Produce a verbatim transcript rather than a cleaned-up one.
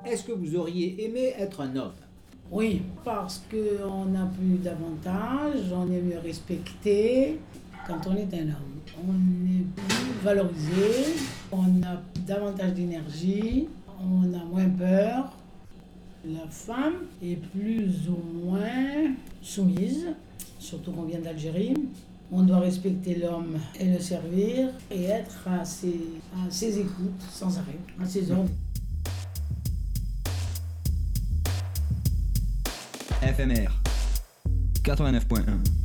Est-ce que vous auriez aimé être un homme? Oui, parce qu'on a plus d'avantages, on est mieux respecté quand on est un homme. On est plus valorisé, on a davantage d'énergie, on a moins peur. La femme est plus ou moins soumise, surtout qu'on vient d'Algérie. On doit respecter l'homme et le servir et être à ses, à ses écoutes sans arrêt, à ses ordres. F M R quatre-vingt-neuf point un